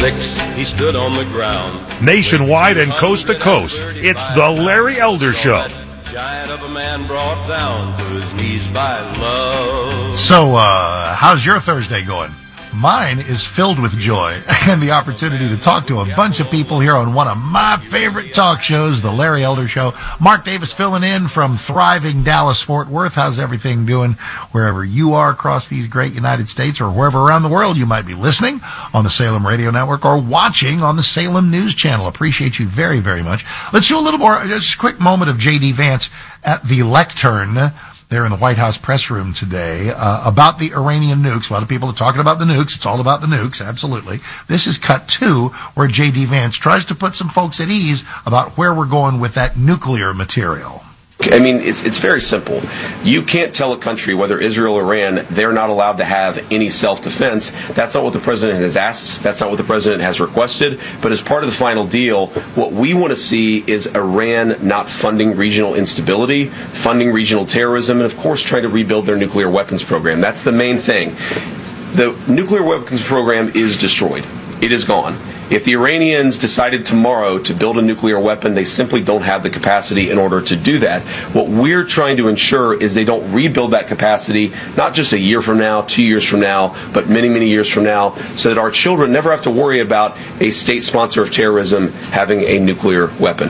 6, he stood on the ground. Nationwide and coast to coast, it's the Larry Elder Show. Giant of a man brought down to his knees by love. So, how's your Thursday going? Mine is filled with joy and the opportunity to talk to a bunch of people here on one of my favorite talk shows, The Larry Elder Show. Mark Davis filling in from thriving Dallas-Fort Worth. How's everything doing wherever you are across these great United States, or wherever around the world you might be listening on the Salem Radio Network or watching on the Salem News Channel? Appreciate you very, very much. Let's do a little more, just a quick moment of J.D. Vance at the lectern there in the White House press room today, about the Iranian nukes. A lot of people are talking about the nukes. It's all about the nukes, absolutely. This is cut 2, where J.D. Vance tries to put some folks at ease about where we're going with that nuclear material. I mean, it's very simple. You can't tell a country, whether Israel or Iran, they're not allowed to have any self-defense. That's not what the president has asked. That's not what the president has requested. But as part of the final deal, what we want to see is Iran not funding regional instability, funding regional terrorism, and, of course, trying to rebuild their nuclear weapons program. That's the main thing. The nuclear weapons program is destroyed. It is gone. If the Iranians decided tomorrow to build a nuclear weapon, they simply don't have the capacity in order to do that. What we're trying to ensure is they don't rebuild that capacity, not just a year from now, 2 years from now, but many, many years from now, so that our children never have to worry about a state sponsor of terrorism having a nuclear weapon.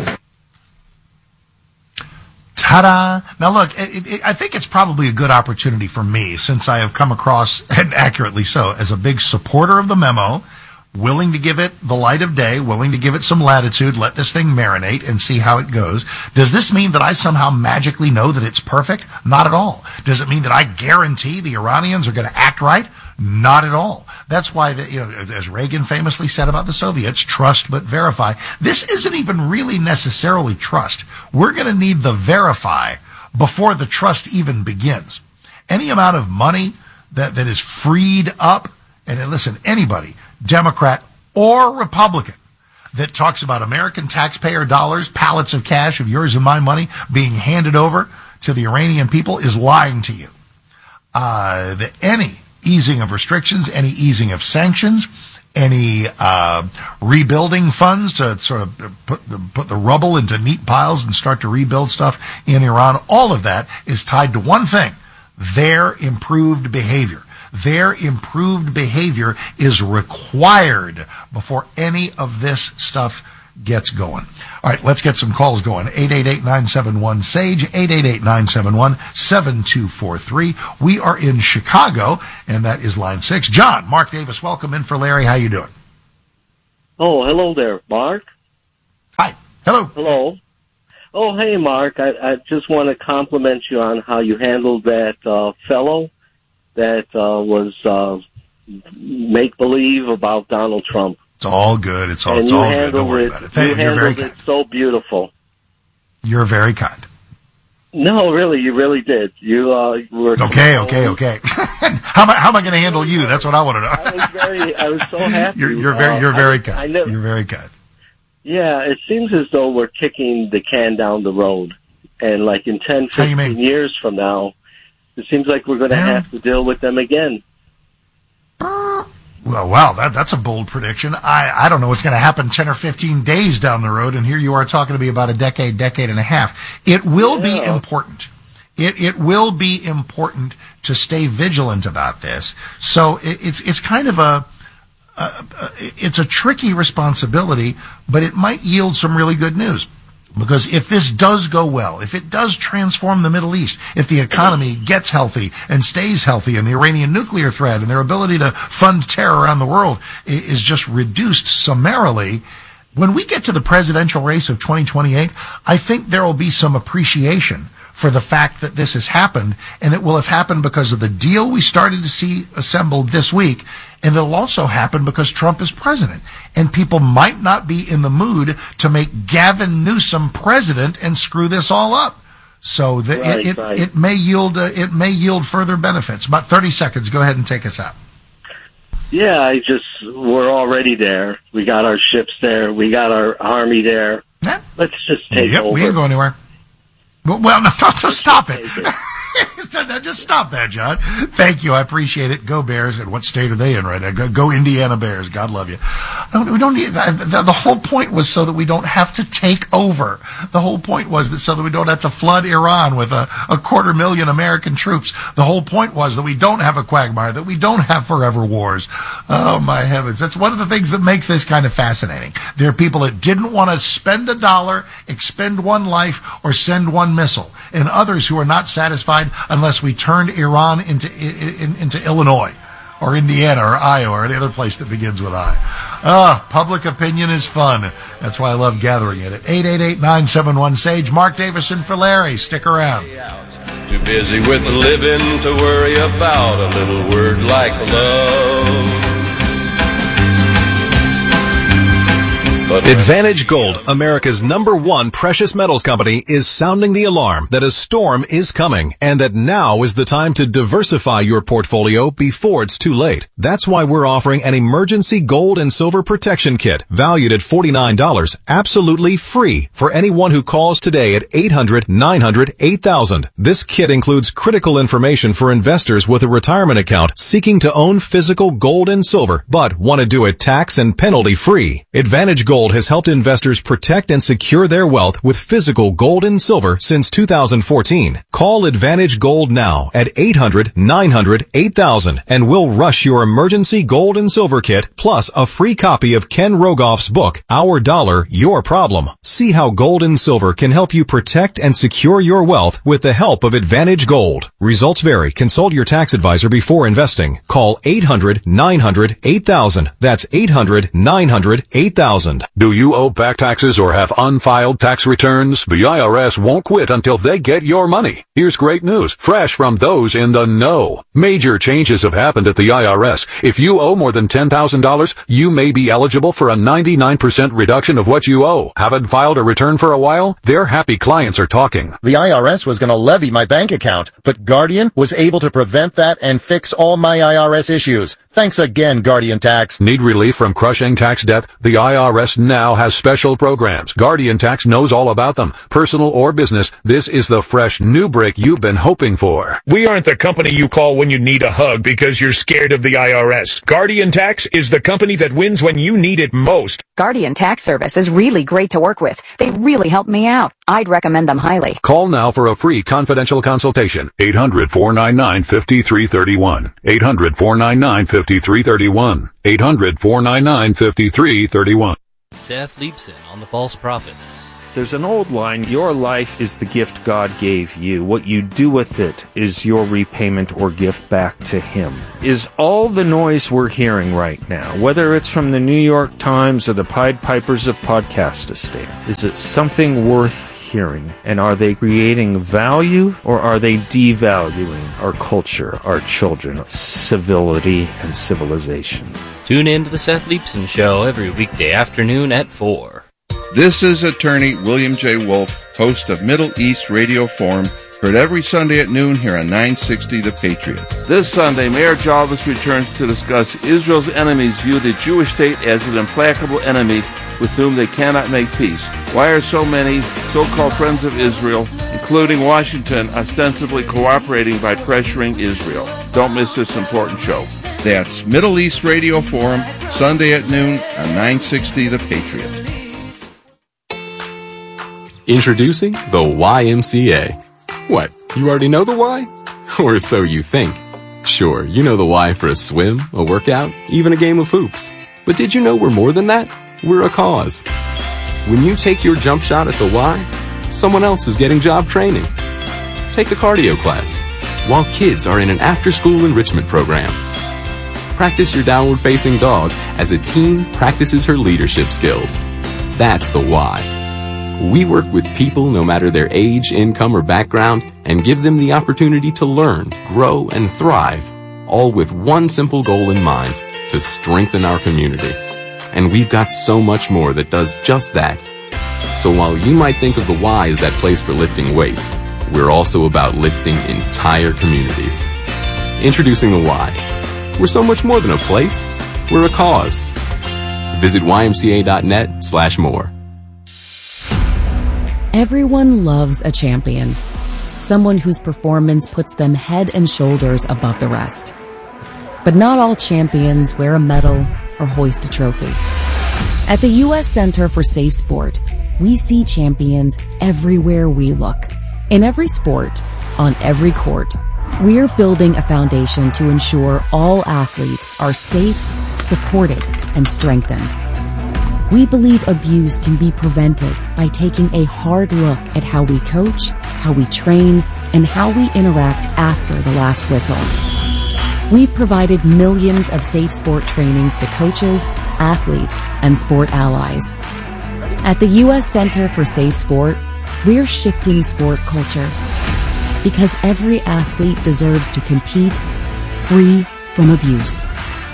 Ta-da! Now look, I think it's probably a good opportunity for me, since I have come across, and accurately so, as a big supporter of the memo, willing to give it the light of day, willing to give it some latitude, let this thing marinate and see how it goes. Does this mean that I somehow magically know that it's perfect? Not at all. Does it mean that I guarantee the Iranians are going to act right? Not at all. That's why, as Reagan famously said about the Soviets, trust but verify. This isn't even really necessarily trust. We're going to need the verify before the trust even begins. Any amount of money that is freed up, and listen, anybody, Democrat or Republican, that talks about American taxpayer dollars, pallets of cash of yours and my money being handed over to the Iranian people is lying to you. Any easing of restrictions, any easing of sanctions, any rebuilding funds to sort of put the rubble into neat piles and start to rebuild stuff in Iran, all of that is tied to one thing: their improved behavior. Their improved behavior is required before any of this stuff gets going. All right, let's get some calls going. 888-971-SAGE, 888-971-7243. We are in Chicago, and that is line 6. John, Mark Davis, welcome in for Larry. How you doing? Oh, hello there, Mark. Hi. Hello. Hello. Oh, hey, Mark. I just want to compliment you on how you handled that fellow that was make-believe about Donald Trump. It's all good. It's all good. Don't worry about it. You handled it so beautiful. You're very kind. No, really, you really did. You were... Okay. How am I going to handle you? That's what I want to know. I was so happy. You're very kind. You're very kind. Yeah, it seems as though we're kicking the can down the road. And like in 10, 15 years from now, it seems like we're going to have to deal with them again. Well, wow, that's a bold prediction. I don't know what's going to happen 10 or 15 days down the road, and here you are talking to me about a decade and a half. It will be important. It will be important to stay vigilant about this. So it's kind of it's a tricky responsibility, but it might yield some really good news. Because if this does go well, if it does transform the Middle East, if the economy gets healthy and stays healthy, and the Iranian nuclear threat and their ability to fund terror around the world is just reduced summarily, when we get to the presidential race of 2028, I think there will be some appreciation for the fact that this has happened, and it will have happened because of the deal we started to see assembled this week, and it'll also happen because Trump is president. And people might not be in the mood to make Gavin Newsom president and screw this all up. So it may yield further benefits. About 30 seconds. Go ahead and take us out. Yeah, we're already there. We got our ships there. We got our army there. Yeah. Let's just take over. We ain't going anywhere. Well, no, stop it. Now just stop that, John. Thank you. I appreciate it. Go Bears. And what state are they in right now? Go Indiana Bears. God love you. We don't need, the whole point was so that we don't have to take over. The whole point was that so that we don't have to flood Iran with a 250,000 American troops. The whole point was that we don't have a quagmire, that we don't have forever wars. Oh my heavens. That's one of the things that makes this kind of fascinating. There are people that didn't want to spend $1, expend one life, or send one missile. And others who are not satisfied unless we turned Iran into Illinois or Indiana or Iowa or any other place that begins with I. Public opinion is fun. That's why I love gathering it at 888-971-SAGE. Mark Davison for Larry. Stick around. Too busy with living to worry about a little word like love. Advantage Gold, America's #1 precious metals company, is sounding the alarm that a storm is coming and that now is the time to diversify your portfolio before it's too late. That's why we're offering an emergency gold and silver protection kit valued at $49, absolutely free for anyone who calls today at 800-900-8000. This kit includes critical information for investors with a retirement account seeking to own physical gold and silver, but want to do it tax and penalty free. Advantage Gold has helped investors protect and secure their wealth with physical gold and silver since 2014. Call Advantage Gold now at 800-900-8000 and we'll rush your emergency gold and silver kit plus a free copy of Ken Rogoff's book, Our Dollar, Your Problem. See how gold and silver can help you protect and secure your wealth with the help of Advantage Gold. Results vary. Consult your tax advisor before investing. Call 800-900-8000. That's 800-900-8000. Do you owe back taxes or have unfiled tax returns? The IRS won't quit until they get your money. Here's great news, fresh from those in the know. Major changes have happened at the IRS. If you owe more than $10,000, you may be eligible for a 99% reduction of what you owe. Haven't filed a return for a while? Their happy clients are talking. The IRS was going to levy my bank account, but Guardian was able to prevent that and fix all my IRS issues. Thanks again, Guardian Tax. Need relief from crushing tax debt? The IRS now has special programs. Guardian Tax knows all about them. Personal or business, this is the fresh new break you've been hoping for. We aren't the company you call when you need a hug because you're scared of the IRS. Guardian Tax is the company that wins when you need it most. Guardian Tax Service is really great to work with. They really helped me out. I'd recommend them highly. Call now for a free confidential consultation. 800-499-5331. 800-499-5331. 800-499-5331. Seth Leibson on the False Prophets. There's an old line, your life is the gift God gave you. What you do with it is your repayment or gift back to Him. Is all the noise we're hearing right now, whether it's from the New York Times or the Pied Pipers of Podcastistan, is it something worth hearing? And are they creating value or are they devaluing our culture, our children, civility, and civilization? Tune in to the Seth Leibson Show every weekday afternoon at 4. This is attorney William J. Wolf, host of Middle East Radio Forum, heard every Sunday at noon here on 960 The Patriot. This Sunday, Mayor Jarvis returns to discuss Israel's enemies view the Jewish state as an implacable enemy with whom they cannot make peace. Why are so many so-called friends of Israel, including Washington, ostensibly cooperating by pressuring Israel? Don't miss this important show. That's Middle East Radio Forum, Sunday at noon on 960 The Patriot. Introducing the YMCA. What, you already know the why? Or so you think. Sure, you know the why for a swim, a workout, even a game of hoops. But did you know we're more than that? We're a cause. When you take your jump shot at the Y, someone else is getting job training. Take a cardio class, while kids are in an after-school enrichment program. Practice your downward-facing dog as a teen practices her leadership skills. That's the why. We work with people no matter their age, income, or background and give them the opportunity to learn, grow, and thrive, all with one simple goal in mind, to strengthen our community. And we've got so much more that does just that. So while you might think of the Y as that place for lifting weights, we're also about lifting entire communities. Introducing the Y. We're so much more than a place. We're a cause. Visit ymca.net/more. Everyone loves a champion. someone whose performance puts them head and shoulders above the rest. But not all champions wear a medal or hoist a trophy. At the U.S. Center for Safe Sport, we see champions everywhere we look. In every sport, on every court, we're building a foundation to ensure all athletes are safe, supported, and strengthened. We believe abuse can be prevented by taking a hard look at how we coach, how we train, and how we interact after the last whistle. We've provided millions of safe sport trainings to coaches, athletes, and sport allies. At the U.S. Center for Safe Sport, we're shifting sport culture because every athlete deserves to compete free from abuse.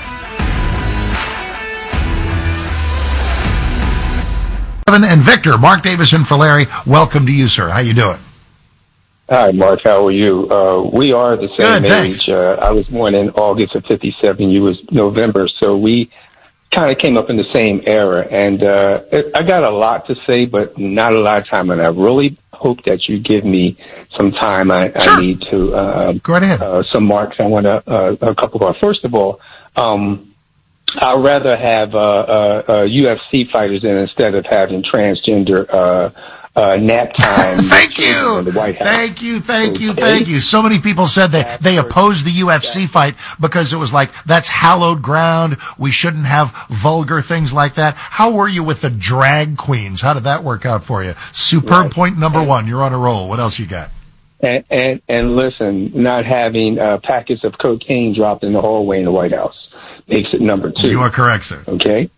And Victor, Mark Davison for Larry, welcome to you, sir. How you doing? Hi, Mark. How are you? We are the same age. I was born in August of '57. You was November, so we kind of came up in the same era. And I got a lot to say, but not a lot of time. And I really hope that you give me some time. I need to go right ahead. Some marks. I want a couple of. First of all, I'd rather have UFC fighters instead of having transgender nap time. Thank you. In the White House. Thank you. So many people said that they opposed the UFC fight because it was like, that's hallowed ground. We shouldn't have vulgar things like that. How were you with the drag queens? How did that work out for you? Superb point number one. You're on a roll. What else you got? And listen, not having packets of cocaine dropped in the hallway in the White House makes it number two. You are correct, sir. Okay.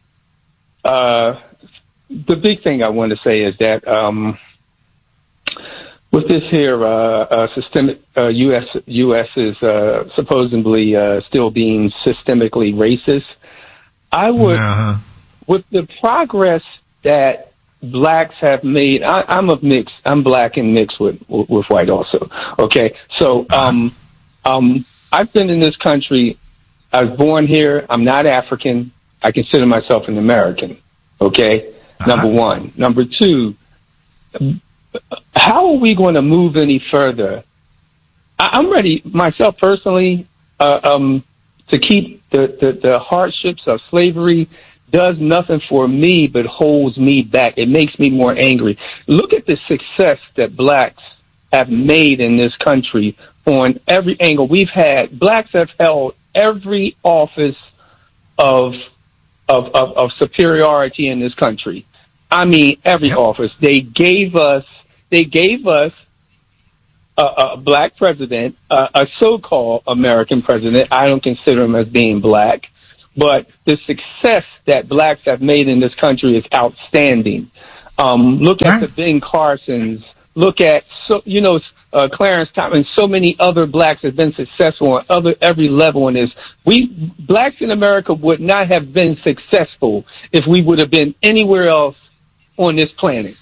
The big thing I want to say is that with this here systemic U.S. is supposedly still being systemically racist. I would, with the progress that blacks have made, I'm black and mixed with white also. Okay, so I've been in this country. I was born here. I'm not African. I consider myself an American. Okay. Number one. Number two, how are we going to move any further? I'm ready myself personally, to keep the hardships of slavery does nothing for me but holds me back. It makes me more angry. Look at the success that blacks have made in this country on every angle. Blacks have held every office of superiority in this country. I mean, every office. They gave us a black president, a so-called American president. I don't consider him as being black, but the success that blacks have made in this country is outstanding. Look at the Ben Carsons. Look at Clarence Thomas. So many other blacks have been successful on every level in this. Blacks in America would not have been successful if we would have been anywhere else on this planet.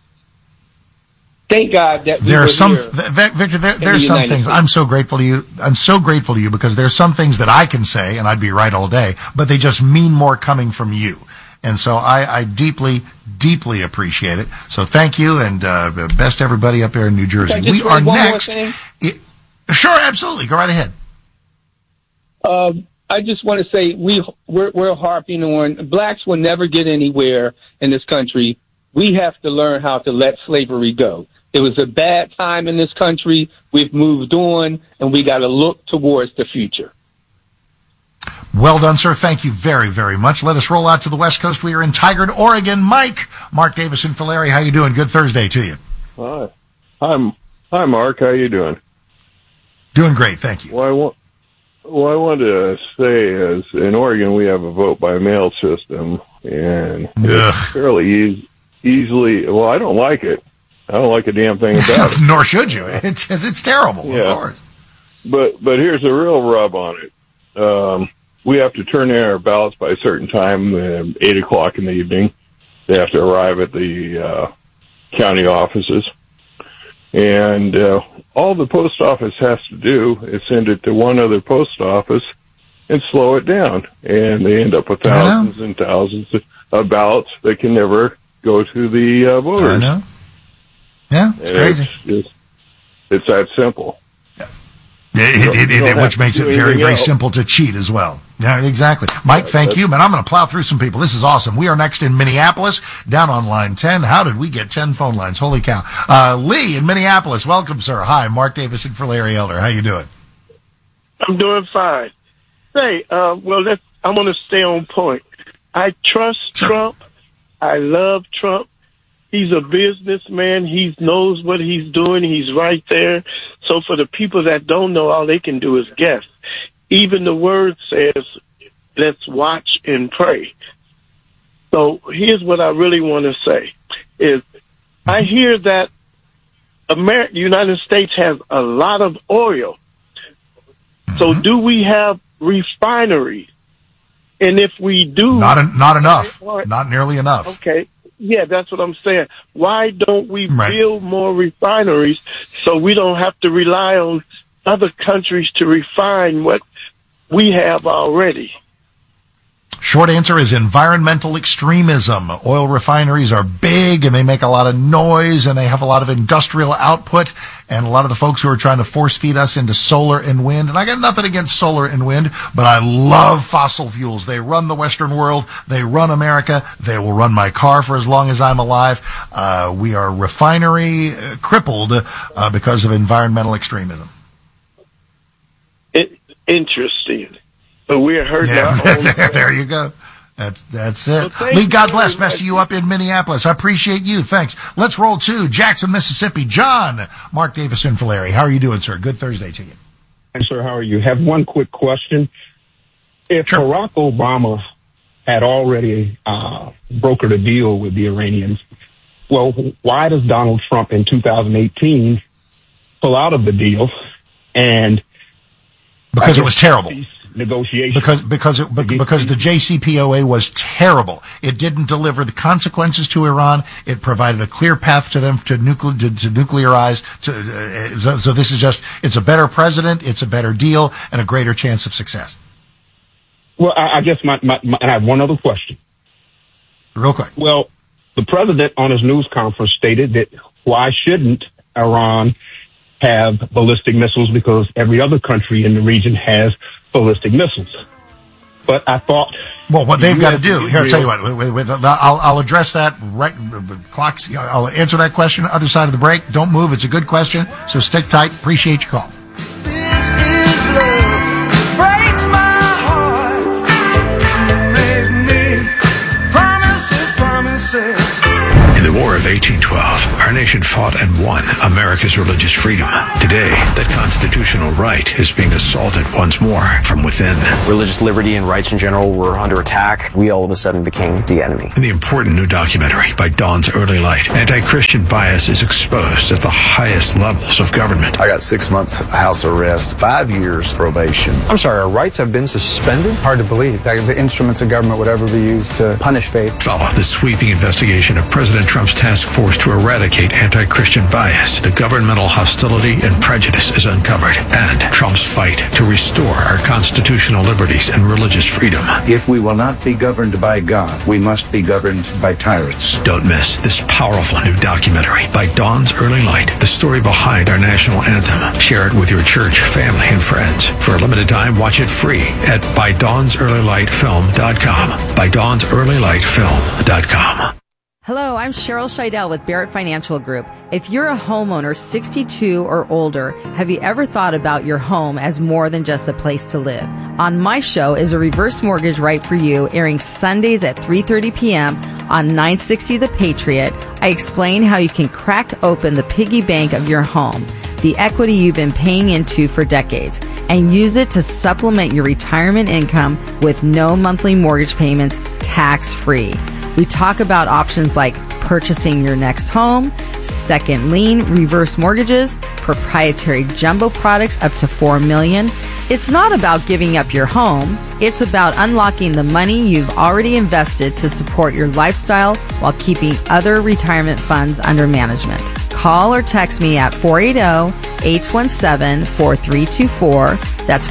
Thank God that Victor, there's some things. I'm so grateful to you. I'm so grateful to you because there's some things that I can say and I'd be right all day, but they just mean more coming from you. And so I deeply, deeply appreciate it. So thank you, and best to everybody up there in New Jersey. We are next. Sure, absolutely. Go right ahead. I just want to say we're harping on blacks will never get anywhere in this country. We have to learn how to let slavery go. It was a bad time in this country. We've moved on, and we got to look towards the future. Well done, sir. Thank you very, very much. Let us roll out to the West Coast. We are in Tigard, Oregon. Mark Davison for Larry. How you doing? Good Thursday to you. Hi, Mark. How you doing? Doing great. Thank you. What I wanted to say is, in Oregon, we have a vote-by-mail system, and it's fairly easily. Well, I don't like it. I don't like a damn thing about it. Nor should you. It's terrible, of course. But here's a real rub on it. We have to turn in our ballots by a certain time, 8 o'clock in the evening. They have to arrive at the county offices. And all the post office has to do is send it to one other post office and slow it down. And they end up with thousands and thousands of ballots that can never go to the voters. I know. Yeah, it's crazy. It's that simple. Which makes it very, very simple to cheat as well. Yeah, exactly. Mike, thank you, man. I'm going to plow through some people. This is awesome. We are next in Minneapolis, down on line 10. How did we get 10 phone lines? Holy cow. Lee in Minneapolis. Welcome, sir. Hi, Mark Davison for Larry Elder. How you doing? I'm doing fine. Hey, I'm going to stay on point. I trust Trump. I love Trump. He's a businessman. He knows what he's doing. He's right there. So for the people that don't know, all they can do is guess. Even the word says, let's watch and pray. So here's what I really want to say is I hear that the United States has a lot of oil. So do we have refineries? And if we do... Not enough. Not nearly enough. Okay. Yeah, that's what I'm saying. Why don't we build more refineries so we don't have to rely on other countries to refine what we have already? Short answer is environmental extremism. Oil refineries are big and they make a lot of noise and they have a lot of industrial output, and a lot of the folks who are trying to force feed us into solar and wind. And I got nothing against solar and wind, but I love fossil fuels. They run the Western world. They run America. They will run my car for as long as I'm alive. We are refinery crippled because of environmental extremism. Interesting. But we're hurting our own. There you go. That's it. Well, Lee, God bless. Best of you up in Minneapolis. I appreciate you. Thanks. Let's roll to Jackson, Mississippi. John, Mark Davison for Larry. How are you doing, sir? Good Thursday to you. Hi, sir. How are you? Have one quick question. If Barack Obama had already brokered a deal with the Iranians, well, why does Donald Trump in 2018 pull out of the deal? And because it was terrible. Negotiation. Because the JCPOA was terrible. It didn't deliver the consequences to Iran. It provided a clear path to them to nuclearize. So this is just, it's a better president, it's a better deal, and a greater chance of success. Well, I guess and I have one other question. Real quick. Well, the president on his news conference stated that why shouldn't Iran have ballistic missiles, because every other country in the region has ballistic missiles. But I thought... Well, what they've got to do... Here, I'll tell you what. I'll address that right... Clocks. I'll answer that question other side of the break. Don't move. It's a good question. So stick tight. Appreciate your call. This is love. Breaks my heart. You made me promises. In the War of 1812, our nation fought and won America's religious freedom. Today, that constitutional right is being assaulted once more from within. Religious liberty and rights in general were under attack. We all of a sudden became the enemy. In the important new documentary, By Dawn's Early Light, anti-Christian bias is exposed at the highest levels of government. I got 6 months house arrest, 5 years probation. I'm sorry, our rights have been suspended? Hard to believe that the instruments of government would ever be used to punish faith. Follow the sweeping investigation of President Trump's task force to eradicate anti-Christian bias. The governmental hostility and prejudice is uncovered, and Trump's fight to restore our constitutional liberties and religious freedom. If we will not be governed by God, we must be governed by tyrants. Don't miss this powerful new documentary, By Dawn's Early Light, the story behind our national anthem. Share it with your church, family, and friends. For a limited time, watch it free at ByDawnsEarlyLightFilm.com. ByDawnsEarlyLightFilm.com. Hello, I'm Cheryl Scheidel with Barrett Financial Group. If you're a homeowner 62 or older, have you ever thought about your home as more than just a place to live? On my show is a reverse mortgage right for you, airing Sundays at 3:30 p.m. on 960 The Patriot. I explain how you can crack open the piggy bank of your home, the equity you've been paying into for decades, and use it to supplement your retirement income with no monthly mortgage payments, tax-free. We talk about options like purchasing your next home, second lien, reverse mortgages, proprietary jumbo products up to $4 million. It's not about giving up your home. It's about unlocking the money you've already invested to support your lifestyle while keeping other retirement funds under management. Call or text me at 480-817-4324. That's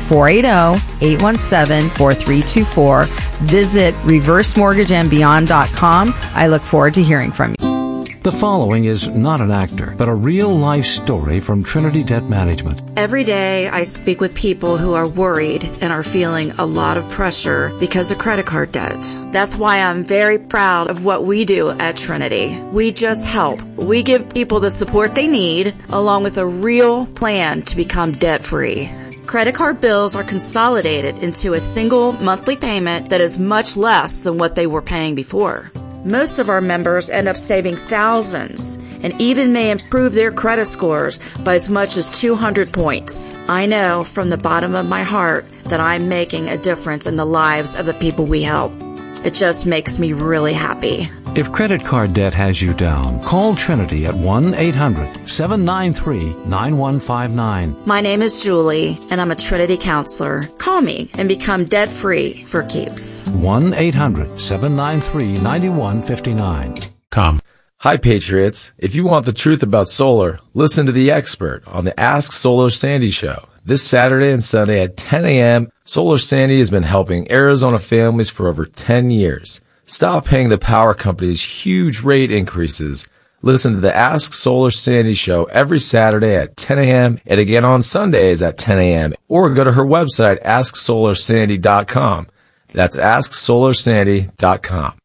480-817-4324. Visit reversemortgageandbeyond.com. I look forward to hearing from you. The following is not an actor, but a real-life story from Trinity Debt Management. Every day I speak with people who are worried and are feeling a lot of pressure because of credit card debt. That's why I'm very proud of what we do at Trinity. We just help. We give people the support they need, along with a real plan to become debt-free. Credit card bills are consolidated into a single monthly payment that is much less than what they were paying before. Most of our members end up saving thousands and even may improve their credit scores by as much as 200 points. I know from the bottom of my heart that I'm making a difference in the lives of the people we help. It just makes me really happy. If credit card debt has you down, call Trinity at 1-800-793-9159. My name is Julie, and I'm a Trinity counselor. Call me and become debt-free for keeps. 1-800-793-9159. Hi, Patriots. If you want the truth about solar, listen to The Expert on the Ask Solar Sandy Show. This Saturday and Sunday at 10 a.m., Solar Sandy has been helping Arizona families for over 10 years. Stop paying the power companies huge rate increases. Listen to the Ask Solar Sandy Show every Saturday at 10 a.m. and again on Sundays at 10 a.m. Or go to her website, AskSolarSandy.com. That's AskSolarSandy.com.